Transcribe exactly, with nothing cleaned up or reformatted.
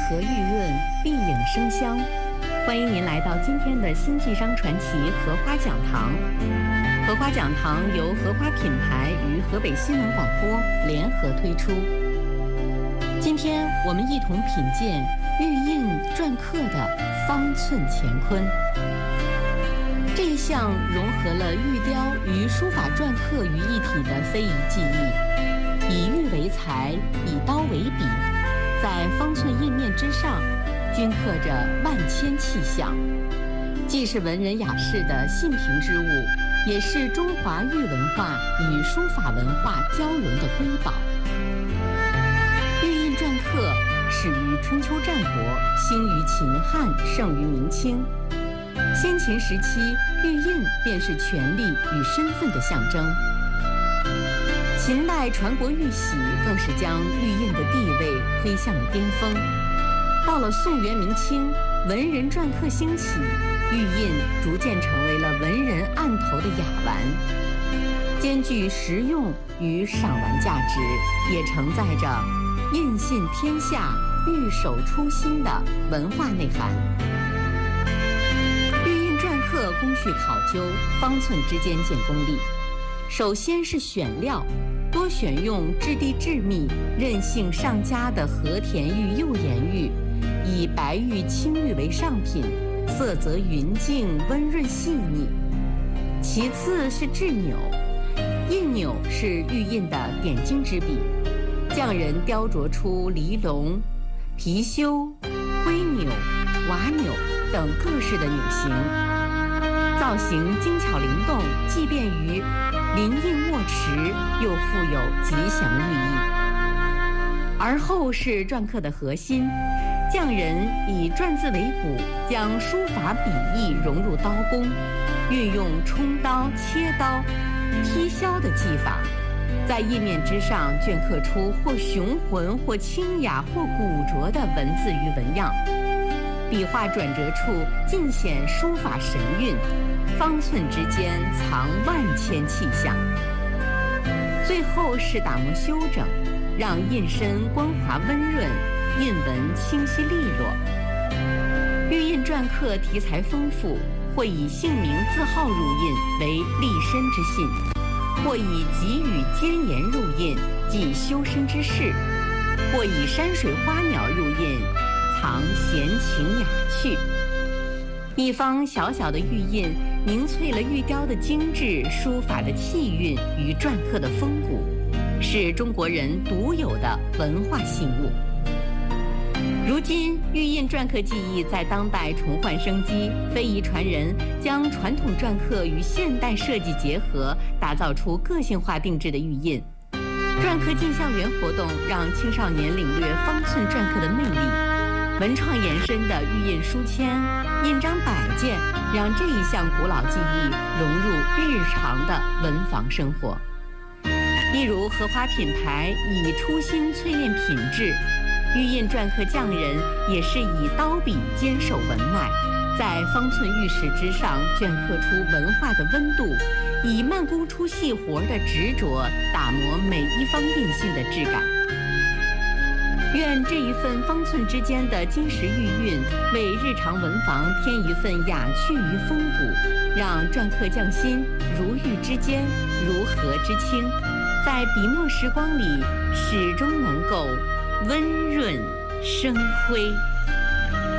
和玉润，碧影生香。欢迎您来到今天的新纪商传奇荷花讲堂。荷花讲堂由荷花品牌与河北新闻广播联合推出。今天我们一同品鉴玉印篆刻的方寸乾坤。这一项融合了玉雕与书法篆刻于一体的非遗技艺，以玉为材，以刀为笔，在方寸印面之上均刻着万千气象，既是文人雅士的信凭之物，也是中华玉文化与书法文化交融的瑰宝。玉印篆刻始于春秋战国，兴于秦汉，盛于明清。先秦时期，玉印便是权力与身份的象征。秦代传国玉玺更是将玉印的地位推向了巅峰。到了宋元明清，文人篆刻兴起，玉印逐渐成为了文人案头的雅玩，兼具实用与赏玩价值，也承载着印信天下、玉手初心的文化内涵。玉印篆刻工序考究，方寸之间见功力。首先是选料，多选用质地致密、韧性上佳的和田玉、幼岩玉，以白玉、青玉为上品，色泽匀净、温润细腻。其次是制钮，印钮是玉印的点睛之笔，匠人雕琢出梨龙、貔貅、龟钮、瓦钮等各式的钮形，造型精巧灵动，既便于临印握持，又富有吉祥寓意。而后是篆刻的核心，匠人以篆字为骨，将书法笔意融入刀工，运用冲刀、切刀、劈削的技法，在印面之上镌刻出或雄浑、或清雅、或古拙的文字与纹样，笔画转折处尽显书法神韵，方寸之间藏万千气象。最后是打磨修整，让印身光滑温润，印文清晰利落。玉印篆刻题材丰富，或以姓名字号入印为立身之信，或以给予尖言入印，即修身之事，或以山水花鸟入印，藏闲情雅趣。一方小小的玉印，凝萃了玉雕的精致、书法的气韵与篆刻的风骨，是中国人独有的文化信物。如今，玉印篆刻技艺在当代重焕生机，非遗传人将传统篆刻与现代设计结合，打造出个性化定制的玉印。篆刻进校园活动让青少年领略方寸篆刻的魅力。文创延伸的玉印书签、印章摆件，让这一项古老技艺融入日常的文房生活。例如荷花品牌以初心淬炼品质，玉印篆刻匠人也是以刀笔坚守文脉，在方寸玉石之上镌刻出文化的温度，以慢工出细活的执着打磨每一方印信的质感。愿这一份方寸之间的金石玉韵，为日常文房添一份雅趣与风骨，让篆刻匠心如玉之坚，如荷之轻，在笔墨时光里始终能够温润生辉。